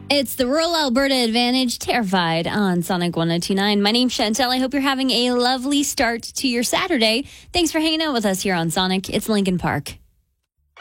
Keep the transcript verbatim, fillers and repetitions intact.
It's the Rural Alberta Advantage, Terrified on Sonic one oh two point nine. My name's Chantel. I hope you're having a lovely start to your Saturday. Thanks for hanging out with us here on Sonic. It's Lincoln Park.